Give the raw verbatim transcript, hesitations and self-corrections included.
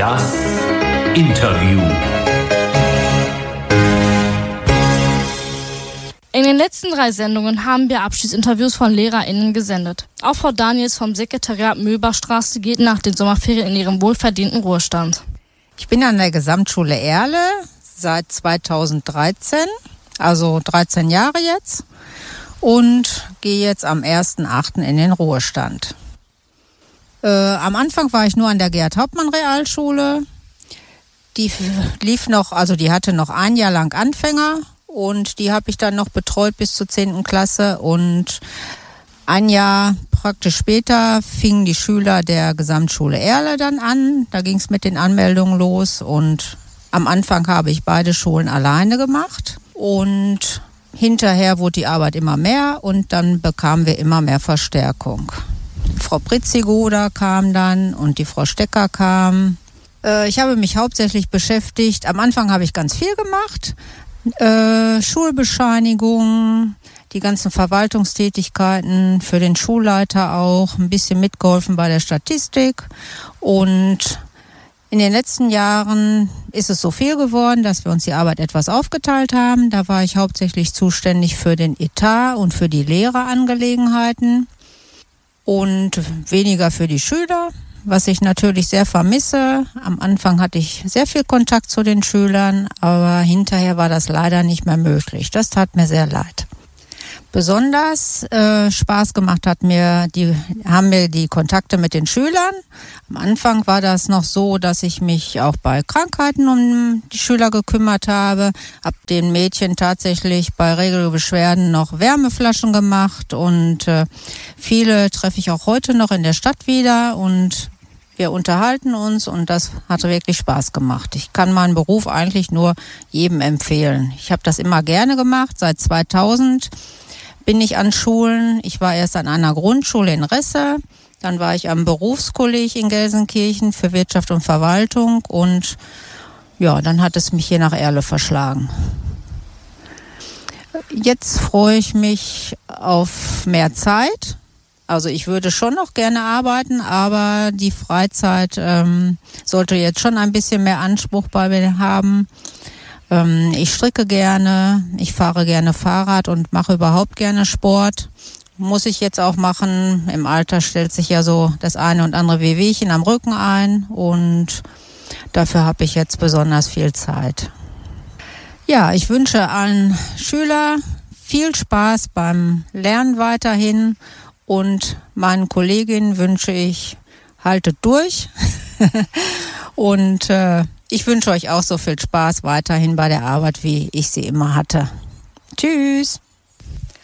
Das Interview. In den letzten drei Sendungen haben wir Abschiedsinterviews von LehrerInnen gesendet. Auch Frau Daniels vom Sekretariat Mühlbachstraße geht nach den Sommerferien in ihrem wohlverdienten Ruhestand. Ich bin an der Gesamtschule Erle seit zweitausenddreizehn, also dreizehn Jahre jetzt, und gehe jetzt am ersten achten in den Ruhestand. Äh, am Anfang war ich nur an der Gerhard-Hauptmann-Realschule. Die lief noch, also die hatte noch ein Jahr lang Anfänger und die habe ich dann noch betreut bis zur zehnten Klasse, und ein Jahr praktisch später fingen die Schüler der Gesamtschule Erle dann an. Da ging es mit den Anmeldungen los, und am Anfang habe ich beide Schulen alleine gemacht, und hinterher wurde die Arbeit immer mehr und dann bekamen wir immer mehr Verstärkung. Frau Pritzigoda kam dann und die Frau Stecker kam. Äh, ich habe mich hauptsächlich beschäftigt. Am Anfang habe ich ganz viel gemacht. Äh, Schulbescheinigungen, die ganzen Verwaltungstätigkeiten für den Schulleiter auch, ein bisschen mitgeholfen bei der Statistik, und in den letzten Jahren ist es so viel geworden, dass wir uns die Arbeit etwas aufgeteilt haben. Da war ich hauptsächlich zuständig für den Etat und für die Lehrerangelegenheiten und weniger für die Schüler, was ich natürlich sehr vermisse. Am Anfang hatte ich sehr viel Kontakt zu den Schülern, aber hinterher war das leider nicht mehr möglich. Das tat mir sehr leid. Besonders äh, Spaß gemacht hat mir die, haben mir die Kontakte mit den Schülern. Am Anfang war das noch so, dass ich mich auch bei Krankheiten um die Schüler gekümmert habe, habe den Mädchen tatsächlich bei Regelbeschwerden noch Wärmeflaschen gemacht, und äh, viele treffe ich auch heute noch in der Stadt wieder, und wir unterhalten uns, und das hat wirklich Spaß gemacht. Ich kann meinen Beruf eigentlich nur jedem empfehlen. Ich habe das immer gerne gemacht. Seit zweitausend bin ich an Schulen. Ich war erst an einer Grundschule in Resse, dann war ich am Berufskolleg in Gelsenkirchen für Wirtschaft und Verwaltung, und ja, dann hat es mich hier nach Erle verschlagen. Jetzt freue ich mich auf mehr Zeit. Also ich würde schon noch gerne arbeiten, aber die Freizeit ähm, sollte jetzt schon ein bisschen mehr Anspruch bei mir haben. Ähm, ich stricke gerne, ich fahre gerne Fahrrad und mache überhaupt gerne Sport. Muss ich jetzt auch machen. Im Alter stellt sich ja so das eine und andere Wehwehchen am Rücken ein, und dafür habe ich jetzt besonders viel Zeit. Ja, ich wünsche allen Schülern viel Spaß beim Lernen weiterhin, und meinen Kolleginnen wünsche ich, haltet durch und äh, ich wünsche euch auch so viel Spaß weiterhin bei der Arbeit, wie ich sie immer hatte. Tschüss!